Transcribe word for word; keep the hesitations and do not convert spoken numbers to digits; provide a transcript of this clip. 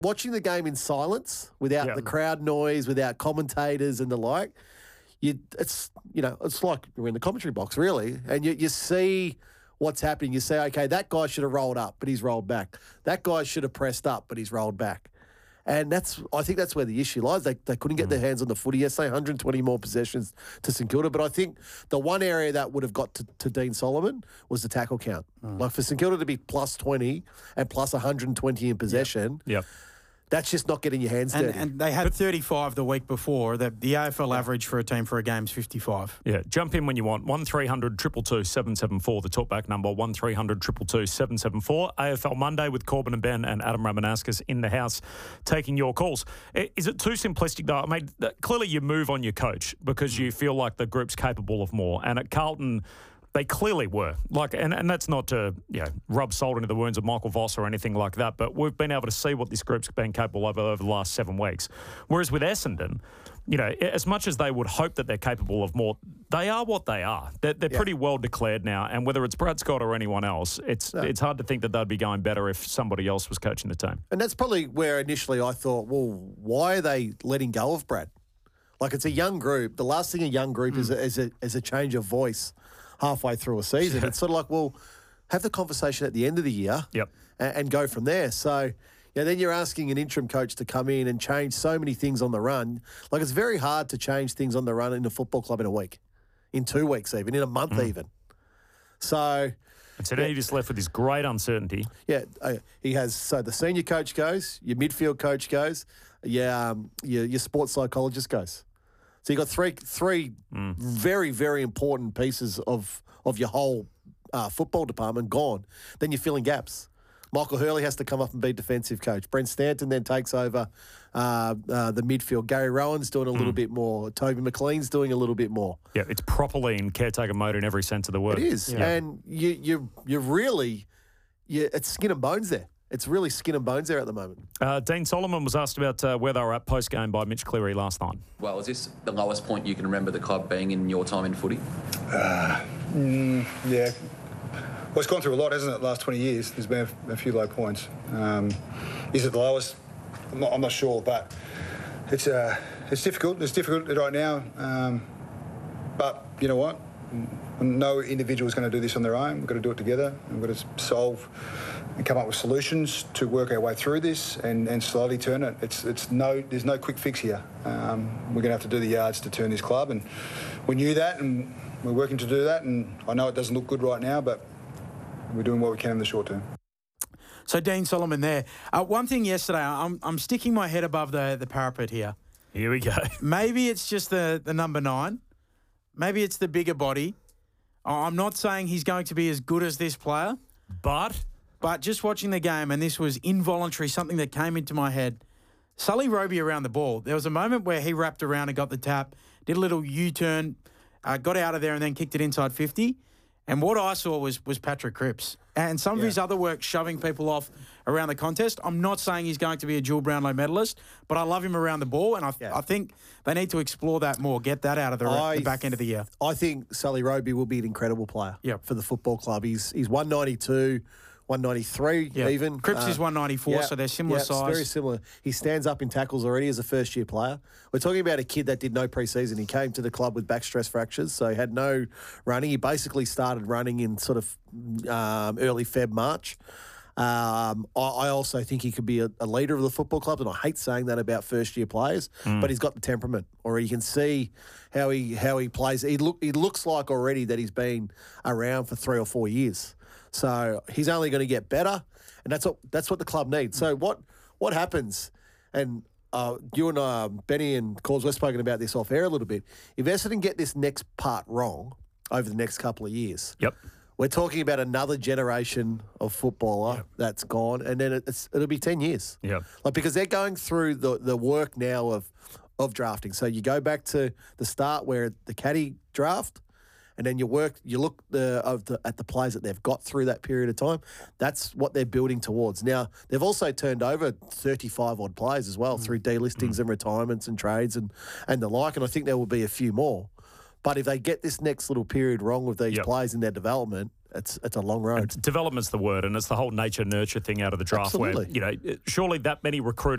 watching the game in silence, without Yeah. the crowd noise, without commentators and the like, you it's you know it's like you're in the commentary box really, and you you see what's happening. You say, okay, that guy should have rolled up, but he's rolled back. That guy should have pressed up, but he's rolled back. And that's, I think that's where the issue lies. They they couldn't get their hands on the footy. Yes, they one hundred twenty more possessions to St Kilda, but I think the one area that would have got to, to Dean Solomon was the tackle count. Like for St Kilda to be plus twenty and plus one hundred twenty in possession, Yep. that's just not getting your hands And, dirty. and they had thirty-five the week before. The, the A F L average for a team for a game is fifty-five. Yeah, jump in when you want. one three hundred two two two seven seven four, the talkback number, one three hundred two two two seven seven four. A F L Monday with Corbin and Ben and Adam Ramanaskas in the house taking your calls. I- Is it too simplistic, though? I mean, th- clearly you move on your coach because you feel like the group's capable of more. And at Carlton, they clearly were. Like, and, and that's not to you know, rub salt into the wounds of Michael Voss or anything like that, but we've been able to see what this group's been capable of over the last seven weeks. Whereas with Essendon, you know, as much as they would hope that they're capable of more, they are what they are. They're, they're Yeah. pretty well declared now, and whether it's Brad Scott or anyone else, it's No. it's hard to think that they'd be going better if somebody else was coaching the team. And that's probably where initially I thought, well, why are they letting go of Brad? Like, it's a young group. The last thing a young group is, a, is, a, is a change of voice halfway through a season. It's sort of like, well, have the conversation at the end of the year Yep. and, and go from there. So, you know, then you're asking an interim coach to come in and change so many things on the run. Like, it's very hard to change things on the run in a football club in a week, in two weeks even, in a month even. So... And so now you're just left with this great uncertainty. Yeah, uh, he has. So the senior coach goes, your midfield coach goes, yeah, um, your your sports psychologist goes. So you got three three very very important pieces of of your whole uh, football department gone. Then you're filling gaps. Michael Hurley has to come up and be defensive coach. Brent Stanton then takes over uh, uh, the midfield. Gary Rowan's doing a little bit more. Toby McLean's doing a little bit more. Yeah, it's properly in caretaker mode in every sense of the word. It is, and you you you really, you, it's skin and bones there. It's really skin and bones there at the moment. Uh, Dean Solomon was asked about uh, where they were at post-game by Mitch Cleary last night. Well, is this the lowest point you can remember the club being in your time in footy? Yeah. Well, it's gone through a lot, hasn't it, the last twenty years? There's been a, a few low points. Um, is it the lowest? I'm not, I'm not sure, but it's uh, it's difficult. It's difficult right now. Um, but you know what? No individual is going to do this on their own. We've got to do it together. We've got to solve and come up with solutions to work our way through this and, and slowly turn it. It's it's no there's no quick fix here. Um, we're going to have to do the yards to turn this club, and we knew that, and we're working to do that. And I know it doesn't look good right now, but we're doing what we can in the short term. So Dean Solomon there. Uh, one thing yesterday, I'm I'm sticking my head above the, the parapet here. Here we go. Maybe it's just the, the number nine. Maybe it's the bigger body. I'm not saying he's going to be as good as this player, But but just watching the game, and this was involuntary, something that came into my head. Sully Roby around the ball. There was a moment where he wrapped around and got the tap, did a little U-turn, uh, got out of there and then kicked it inside fifty. And what I saw was was Patrick Cripps. And some of his other work shoving people off around the contest. I'm not saying he's going to be a dual Brownlow medalist, but I love him around the ball, and I, Yeah. I think they need to explore that more, get that out of the, I the back end of the year. I think Sully Roby will be an incredible player Yep. for the football club. He's he's one ninety-two, one ninety-three Yeah. even. Cripps is one ninety-four, yeah, so they're similar yeah, it's size. very similar. He stands up in tackles already as a first-year player. We're talking about a kid that did no preseason. He came to the club with back stress fractures, so he had no running. He basically started running in sort of um, early Feb, March. Um, I, I also think he could be a, a leader of the football club, and I hate saying that about first-year players, but he's got the temperament, or you can see how he how he plays. He look he looks like already that he's been around for three or four years, so he's only going to get better, and that's what that's what the club needs. So what what happens? And uh, you and uh, Benny and Cause, we've spoken about this off air a little bit. If Essendon get this next part wrong over the next couple of years, Yep. we're talking about another generation of footballer that's gone, and then it's it'll be ten years. Yep. Like, because they're going through the, the work now of of drafting. So you go back to the start where the caddy draft, and then you work, you look the, of the, at the players that they've got through that period of time. That's what they're building towards. Now, they've also turned over thirty-five odd players as well through delistings and retirements and trades and, and the like, and I think there will be a few more. But if they get this next little period wrong with these Yep. players in their development, it's it's a long road. Development's the word, and it's the whole nature nurture thing out of the draft. Absolutely. Where you know, surely that many recruiters.